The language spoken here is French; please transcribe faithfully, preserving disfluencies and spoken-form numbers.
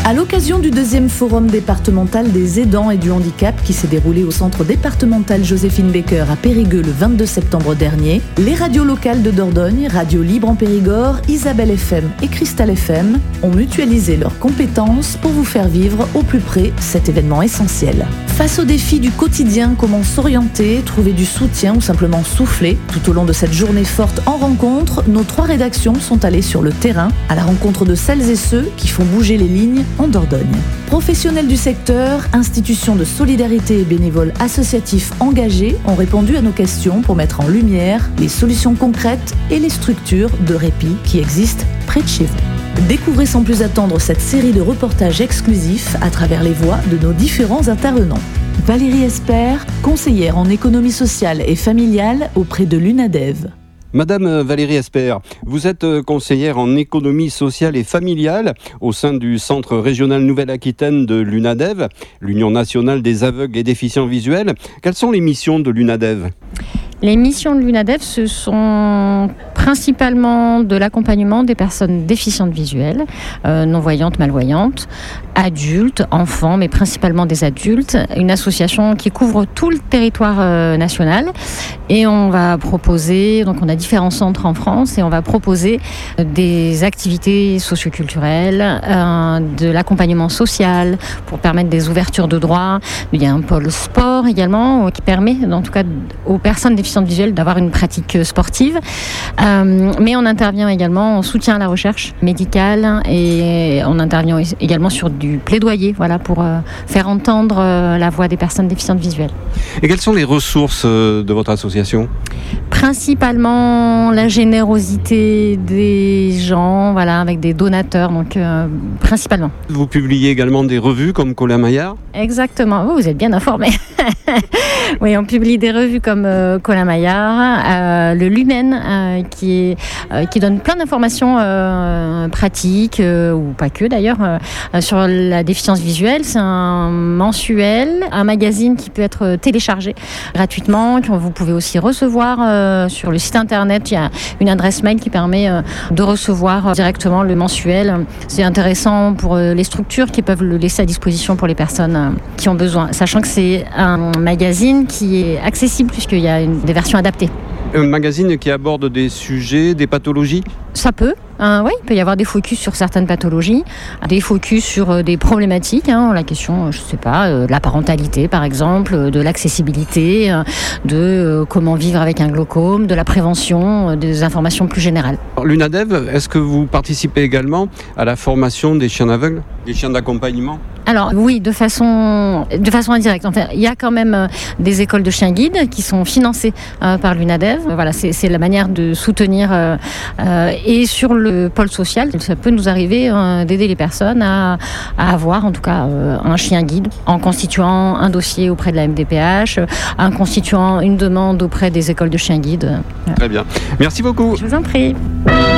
À l'occasion du deuxième forum départemental des aidants et du handicap qui s'est déroulé au centre départemental Joséphine Baker à Périgueux le vingt-deux septembre dernier, les radios locales de Dordogne, Radio Libre en Périgord, Isabelle F M et Cristal F M ont mutualisé leurs compétences pour vous faire vivre au plus près cet événement essentiel. Face aux défis du quotidien, comment s'orienter, trouver du soutien ou simplement souffler, tout au long de cette journée forte en rencontre, nos trois rédactions sont allées sur le terrain à la rencontre de celles et ceux qui font bouger les lignes en Dordogne. Professionnels du secteur, institutions de solidarité et bénévoles associatifs engagés ont répondu à nos questions pour mettre en lumière les solutions concrètes et les structures de répit qui existent près de chez vous. Découvrez sans plus attendre cette série de reportages exclusifs à travers les voix de nos différents intervenants. Valérie Espert, conseillère en économie sociale et familiale auprès de l'UNADEV. Madame Valérie Espert, vous êtes conseillère en économie sociale et familiale au sein du Centre régional Nouvelle-Aquitaine de l'UNADEV, l'Union nationale des aveugles et déficients visuels. Quelles sont les missions de l'UNADEV ? Les missions de l'UNADEV, ce sont principalement de l'accompagnement des personnes déficientes visuelles, euh, non-voyantes, malvoyantes, adultes, enfants, mais principalement des adultes. Une association qui couvre tout le territoire euh, national. Et on va proposer, donc on a différents centres en France, et on va proposer des activités socioculturelles, euh, de l'accompagnement social pour permettre des ouvertures de droits. Il y a un pôle sport également qui permet, en tout cas aux personnes déficientes visuelles, d'avoir une pratique sportive. Euh, mais on intervient également en soutien à la recherche médicale et on intervient également sur du plaidoyer, voilà, pour euh, faire entendre euh, la voix des personnes déficientes visuelles. Et quelles sont les ressources euh, de votre association ? Principalement la générosité des gens, voilà, avec des donateurs, donc euh, principalement. Vous publiez également des revues comme Colin Maillard ? Exactement, vous, vous êtes bien informés. Oui, on publie des revues comme euh, Colin Maillard, euh, le Lumen, euh, qui, est, euh, qui donne plein d'informations euh, pratiques, euh, ou pas que d'ailleurs, euh, sur la déficience visuelle. C'est un mensuel, un magazine qui peut être téléchargé gratuitement, que vous pouvez aussi recevoir euh, sur le site internet. Il y a une adresse mail qui permet euh, de recevoir directement le mensuel. C'est intéressant pour euh, les structures qui peuvent le laisser à disposition pour les personnes euh, qui ont besoin, sachant que c'est un magazine qui est accessible puisqu'il y a une, des versions adaptées. Un magazine qui aborde des sujets, des pathologies ? Ça peut. Hein, oui, il peut y avoir des focus sur certaines pathologies, des focus sur euh, des problématiques, hein, la question, je ne sais pas, euh, de la parentalité par exemple, euh, de l'accessibilité, euh, de euh, comment vivre avec un glaucome, de la prévention, euh, des informations plus générales. L'UNADEV, est-ce que vous participez également à la formation des chiens aveugles, des chiens d'accompagnement ? Alors oui, de façon, de façon indirecte. Enfin, il y a quand même euh, des écoles de chiens guides qui sont financées euh, par l'UNADEV. Voilà, c'est, c'est la manière de soutenir. Euh, euh, et sur le pôle social, ça peut nous arriver euh, d'aider les personnes à, à avoir en tout cas euh, un chien guide en constituant un dossier auprès de la M D P H, euh, en constituant une demande auprès des écoles de chiens guides. Très bien. Merci beaucoup. Je vous en prie.